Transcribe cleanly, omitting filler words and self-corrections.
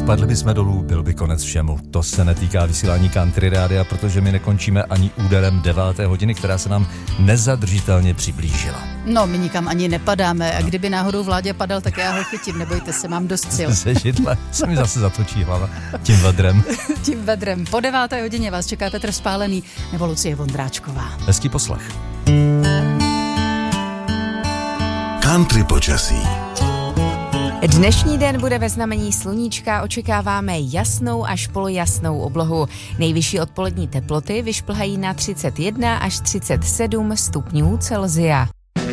Spadli bychom dolů, byl by konec všemu. To se netýká vysílání Country Rádia, protože my nekončíme ani úderem 9. hodiny, která se nám nezadržitelně přiblížila. No, my nikam ani nepadáme a kdyby náhodou Vláďa padal, tak já ho chytím, nebojte se, mám dost sil. Ze židle se mi zase zatočí hlava tím vedrem. Tím vedrem. Po 9. hodině vás čeká Petr Spálený nebo Lucie Vondráčková. Hezký poslech. Country počasí. Dnešní den bude ve znamení sluníčka, očekáváme jasnou až polojasnou oblohu. Nejvyšší odpolední teploty vyšplhají na 31 až 37 stupňů Celsia.